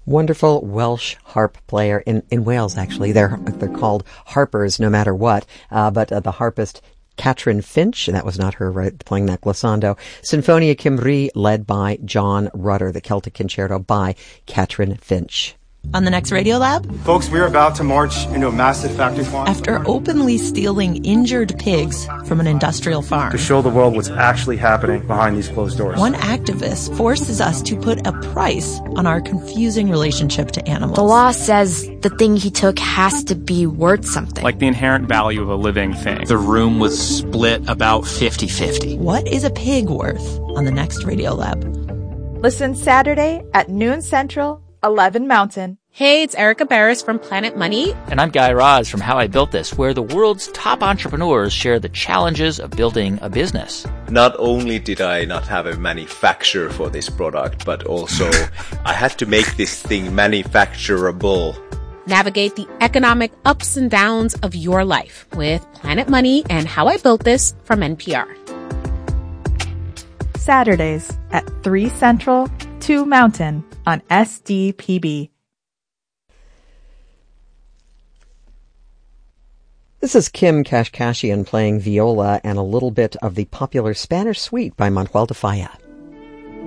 Wonderful Welsh harp player in Wales, actually. They're called harpers no matter what. But the harpist Catrin Finch, and that was not her playing that glissando. Sinfonia Cymru, led by John Rutter, the Celtic Concerto by Catrin Finch. On the next Radiolab, folks, we're about to march into a massive factory farm. After openly stealing injured pigs from an industrial farm. To show the world what's actually happening behind these closed doors. One activist forces us to put a price on our confusing relationship to animals. The law says the thing he took has to be worth something. Like the inherent value of a living thing. The room was split about 50-50. What is a pig worth on the next Radiolab? Listen Saturday at noon Central, 11 Mountain. Hey, it's Erica Barris from Planet Money. And I'm Guy Raz from How I Built This, where the world's top entrepreneurs share the challenges of building a business. Not only did I not have a manufacturer for this product, but also I had to make this thing manufacturable. Navigate the economic ups and downs of your life with Planet Money and How I Built This from NPR. Saturdays at 3 Central, 2 Mountain on SDPB. This is Kim Kashkashian playing viola and a little bit of the popular Spanish Suite by Manuel de Falla.